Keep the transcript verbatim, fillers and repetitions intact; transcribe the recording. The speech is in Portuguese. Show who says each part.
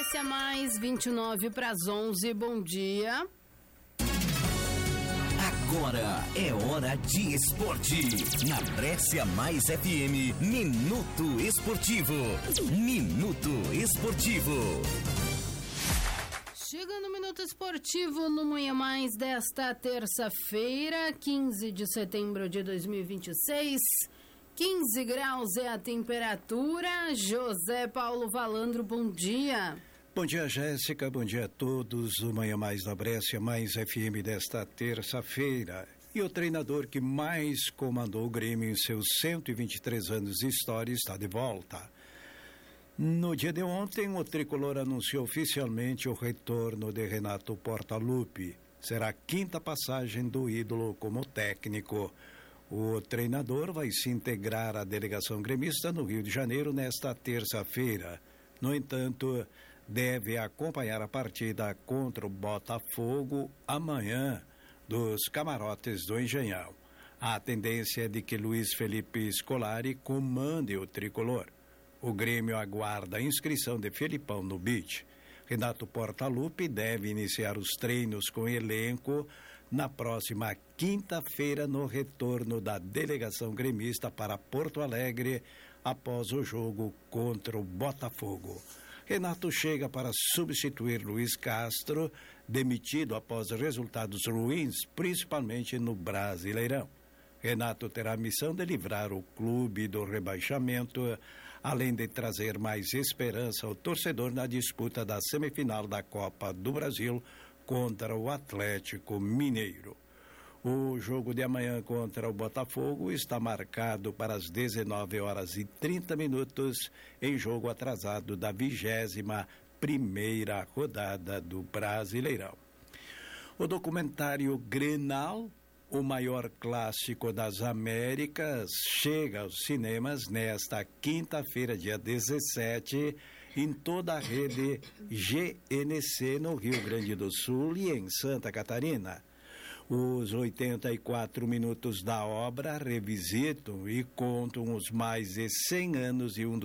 Speaker 1: Brécia Mais, vinte e nove para as onze, bom dia.
Speaker 2: Agora é hora de esporte. Na Brécia Mais F M, Minuto Esportivo. Minuto Esportivo.
Speaker 1: Chega no Minuto Esportivo no Manhã Mais desta terça-feira, quinze de setembro de dois mil e vinte e seis. quinze graus é a temperatura. José Paulo Valandro, bom dia.
Speaker 3: Bom dia, Jéssica, bom dia a todos. O Manhã Mais na Brécia, Mais F M desta terça-feira. E o treinador que mais comandou o Grêmio em seus cento e vinte e três anos de história está de volta. No dia de ontem, o tricolor anunciou oficialmente o retorno de Renato Portaluppi. Será a quinta passagem do ídolo como técnico. O treinador vai se integrar à delegação gremista no Rio de Janeiro nesta terça-feira. No entanto, deve acompanhar a partida contra o Botafogo amanhã dos camarotes do Engenhão. A tendência é de que Luiz Felipe Scolari comande o tricolor. O Grêmio aguarda a inscrição de Felipão no Beach. Renato Portaluppi deve iniciar os treinos com elenco na próxima quinta-feira no retorno da delegação gremista para Porto Alegre após o jogo contra o Botafogo. Renato chega para substituir Luiz Castro, demitido após resultados ruins, principalmente no Brasileirão. Renato terá a missão de livrar o clube do rebaixamento, além de trazer mais esperança ao torcedor na disputa da semifinal da Copa do Brasil contra o Atlético Mineiro. O jogo de amanhã contra o Botafogo está marcado para as dezenove horas e trinta minutos, em jogo atrasado da vigésima primeira rodada do Brasileirão. O documentário Grenal, o maior clássico das Américas, chega aos cinemas nesta quinta-feira, dia dezessete, em toda a rede G N C no Rio Grande do Sul e em Santa Catarina. Os oitenta e quatro minutos da obra revisitam e contam os mais de cem anos de um dos